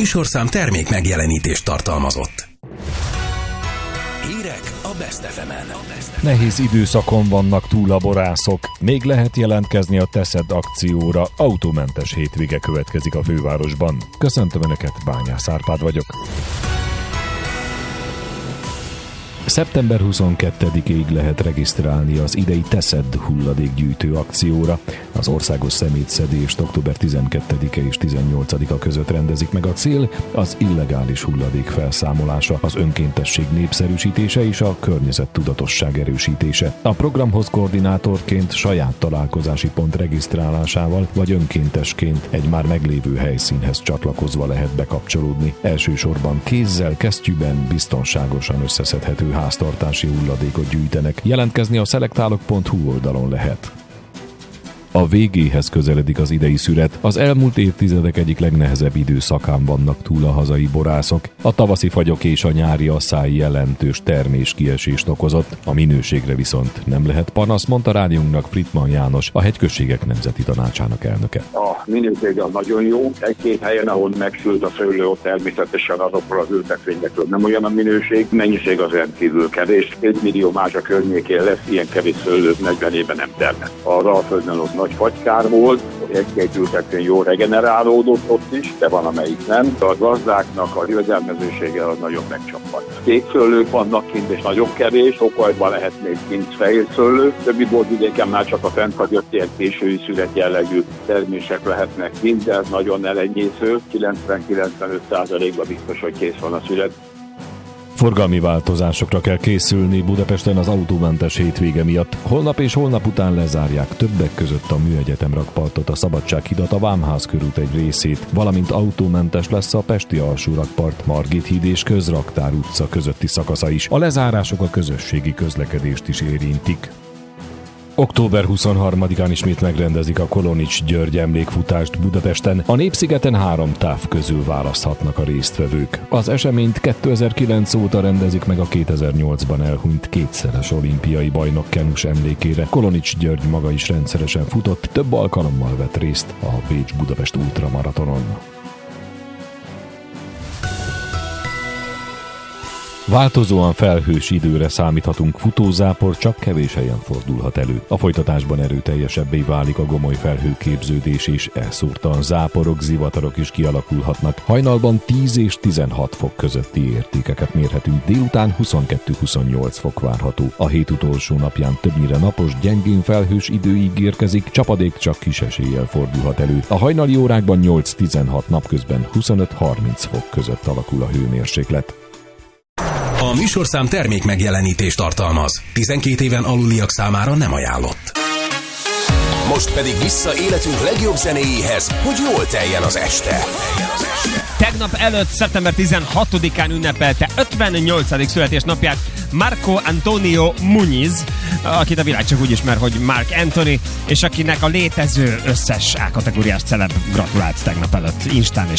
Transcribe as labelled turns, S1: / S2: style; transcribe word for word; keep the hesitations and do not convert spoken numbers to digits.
S1: műsorszám termék megjelenítést tartalmazott. Hírek a Best ef emen.
S2: Nehéz időszakon vannak túl a borászok. Még lehet jelentkezni a Teszed akcióra. Autómentes hétvége következik a fővárosban. Köszöntöm Önöket, Bányász Árpád vagyok. szeptember huszonkettedikéig lehet regisztrálni az idei Teszed hulladékgyűjtő akcióra. Az országos szemétszedést október tizenkettedike és tizennyolcadika között rendezik meg. A cél az illegális hulladék felszámolása, az önkéntesség népszerűsítése és a környezettudatosság erősítése. A programhoz koordinátorként saját találkozási pont regisztrálásával vagy önkéntesként egy már meglévő helyszínhez csatlakozva lehet bekapcsolódni. Elsősorban kézzel, kesztyűben biztonságosan összeszedhető háztartási hulladékot gyűjtenek. Jelentkezni a szelektálok pont hu oldalon lehet. A végéhez közeledik az idei szüret. Az elmúlt évtizedek egyik legnehezebb időszakán vannak túl a hazai borászok. A tavaszi fagyok és a nyári asszály jelentős terméskiesést okozott. A minőségre viszont nem lehet panasz, mondta rádiónknak Frittmann János, a Hegyközségek Nemzeti Tanácsának elnöke.
S3: A minőség az nagyon jó. Egy-két helyen, ahol megsült a szőlő, ott természetesen azokról az ültetvényekről nem olyan a minőség. Mennyiség az rendkívül kevés. Két millió mázsa környékén lesz, ilyen kevés szőlő negyven éve nem termett. Az Alföldön ott nagy fagykár volt, egy-két ültetvény jól regenerálódott ott is, de van amelyik nem. A gazdáknak a jövedelmezősége az nagyon megcsapadt. Kék szőlők vannak kint, és nagyon kevés, Tokajban lehet még kint fehér szőlő. Többi borvidéken már csak a fennhagyott ilyen késői szület jellegű termések lehetnek kint, de ez nagyon elenyésző. kilencven-kilencvenöt százalékban biztos, hogy kész van a szület.
S2: Forgalmi változásokra kell készülni Budapesten az autómentes hétvége miatt. Holnap és holnap után lezárják többek között a Műegyetem rakpartot, a Szabadsághidat, a Vámház körút egy részét, valamint autómentes lesz a Pesti alsó rakpart, Margit híd és Közraktár utca közötti szakasza is. A lezárások a közösségi közlekedést is érintik. október huszonharmadikán ismét megrendezik a Kolonics György emlékfutást Budapesten. A Népszigeten három táv közül választhatnak a résztvevők. Az eseményt kétezer-kilenc óta rendezik meg a kétezer-nyolcban elhunyt kétszeres olimpiai bajnok Kenus emlékére. Kolonics György maga is rendszeresen futott, több alkalommal vett részt a Bécs-Budapest ultramaratonon. Változóan felhős időre számíthatunk, futózápor csak kevés helyen fordulhat elő. A folytatásban erőteljesebbé válik a gomoly felhőképződés, és elszórtan záporok, zivatarok is kialakulhatnak. Hajnalban tíz és tizenhat fok közötti értékeket mérhetünk, délután huszonkettő-huszonnyolc fok várható. A hét utolsó napján többnyire napos, gyengén felhős idő ígérkezik, csapadék csak kis eséllyel fordulhat elő. A hajnali órákban nyolc-tizenhat, napközben huszonöt-harminc fok között alakul a hőmérséklet.
S1: A műsorszám termék megjelenítést tartalmaz. tizenkét éven aluliak számára nem ajánlott. Most pedig vissza életünk legjobb zenéjéhez, hogy jól teljen az este.
S4: Tegnap előtt, szeptember tizenhatodikán ünnepelte ötvennyolcadik születésnapját Marco Antonio Muñiz, akit a világ csak úgy ismer, hogy Mark Anthony, és akinek a létező összes A-kategóriás celeb gratulált tegnap előtt Instán és